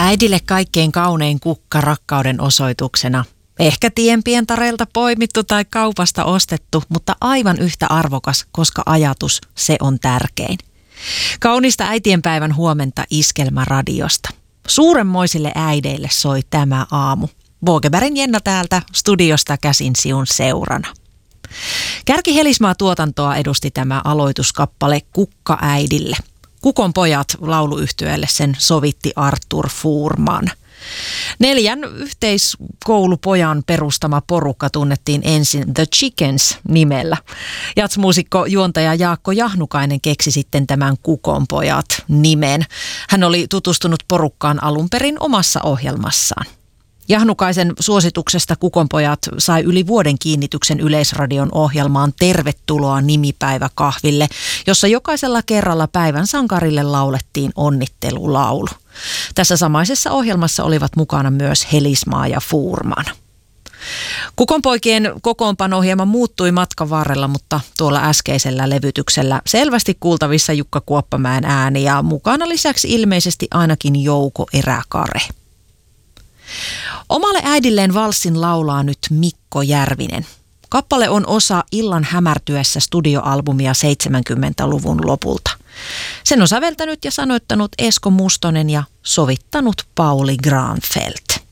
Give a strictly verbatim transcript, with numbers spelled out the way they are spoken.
Äidille kaikkein kaunein kukka rakkauden osoituksena. Ehkä tienpientareilta poimittu tai kaupasta ostettu, mutta aivan yhtä arvokas, koska ajatus, se on tärkein. Kaunista äitienpäivän huomenta Iskelmäradiosta. Suuremmoisille äideille soi tämä aamu. Vågebergin Jenna täältä studiosta käsin siun seurana. Kärki Helismaa tuotantoa edusti tämä aloituskappale Kukka äidille. Kukon pojat lauluyhtyeelle sen sovitti Arthur Fuhrman. Neljän yhteiskoulupojan perustama porukka tunnettiin ensin The Chickens nimellä. Jatsmuusikko juontaja Jaakko Jahnukainen keksi sitten tämän Kukon pojat nimen. Hän oli tutustunut porukkaan alun perin omassa ohjelmassaan. Jahnukaisen suosituksesta Kukonpojat sai yli vuoden kiinnityksen Yleisradion ohjelmaan Tervetuloa nimipäiväkahville, jossa jokaisella kerralla päivän sankarille laulettiin onnittelulaulu. Tässä samaisessa ohjelmassa olivat mukana myös Helismaa ja Fuhrman. Kukonpoikien kokoonpano hieman muuttui matkan varrella, mutta tuolla äskeisellä levytyksellä selvästi kuultavissa Jukka Kuoppamäen ääni ja mukana lisäksi ilmeisesti ainakin Jouko Eräkare. Omalle äidilleen valssin laulaa nyt Mikko Järvinen. Kappale on osa Illan hämärtyessä studioalbumia seitsemänkymmentäluvun lopulta. Sen on säveltänyt ja sanoittanut Esko Mustonen ja sovittanut Pauli Granfeldt.